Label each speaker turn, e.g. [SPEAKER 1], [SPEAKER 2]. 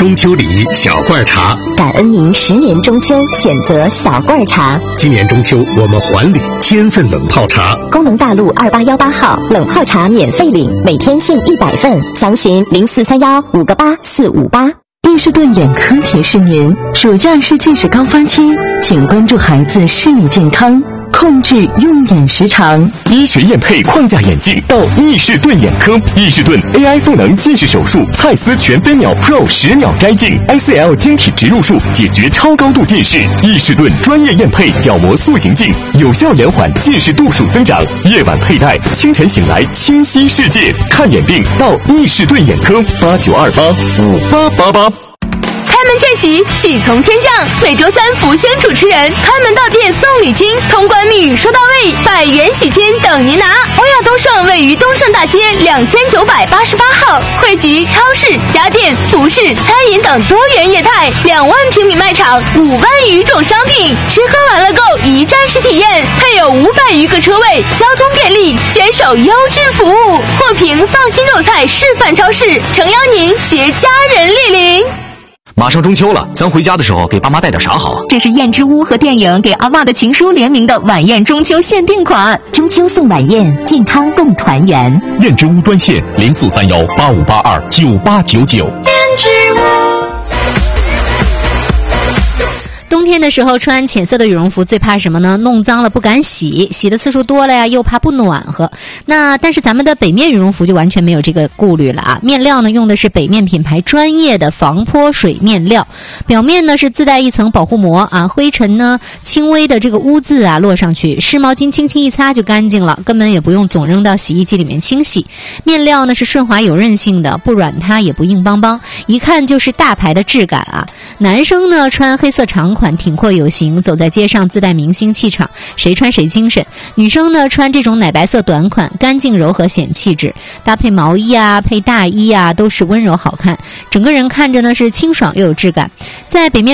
[SPEAKER 1] 中秋礼小罐茶，
[SPEAKER 2] 感恩您10年中秋选择小罐茶。
[SPEAKER 1] 今年中秋我们还礼1000份冷泡茶。
[SPEAKER 2] 功能大路2818号冷泡茶免费领，每天限100份，详询0431-58458。
[SPEAKER 3] 伊士顿眼科提示您，暑假是近视高发期，请关注孩子视野健康，控制用眼时长。
[SPEAKER 4] 医学验配框架眼镜到伊士顿眼科，伊士顿 AI 赋能近视手术，蔡司全飞秒 Pro 10秒摘镜 ，ICL 晶体植入术解决超高度近视。伊士顿专业验配角膜塑形镜，有效延缓近视度数增长。夜晚佩戴，清晨醒来清晰世界。看眼病到伊士顿眼科，89285888。
[SPEAKER 5] 开门见喜，喜从天降。每周3福星主持人开门到店送礼金，通关密语收到位，100元喜金等您拿。欧亚东盛位于东盛大街2988号，汇集超市、家电、服饰、餐饮等多元业态，2万平米卖场，5万余种商品，吃喝玩乐购一站式体验，配有500余个车位，交通便利，坚守优质服务。获评放心肉菜示范超市，诚邀您携家人莅临。
[SPEAKER 6] 马上中秋了，咱回家的时候给爸妈带点啥好？
[SPEAKER 7] 这是燕之屋和电影给阿嬷的情书联名的晚宴中秋限定款，
[SPEAKER 2] 中秋送晚宴，健康共团圆。
[SPEAKER 4] 燕之屋专线043185829899。燕之屋。
[SPEAKER 8] 冬天的时候穿浅色的羽绒服最怕什么呢？弄脏了不敢洗，洗的次数多了呀又怕不暖和。但是咱们的北面羽绒服就完全没有这个顾虑了啊！面料呢用的是北面品牌专业的防泼水面料，表面呢是自带一层保护膜啊，灰尘呢轻微的这个污渍啊落上去，湿毛巾轻轻一擦就干净了，根本也不用总扔到洗衣机里面清洗。面料呢是顺滑有韧性的，不软塌也不硬邦邦，一看就是大牌的质感啊。男生呢穿黑色长款挺阔有型，走在街上自带明星气场，谁穿谁精神。女生呢穿这种奶白色短款，干净柔和显气质，搭配毛衣啊配大衣啊都是温柔好看，整个人看着呢是清爽又有质感。在北面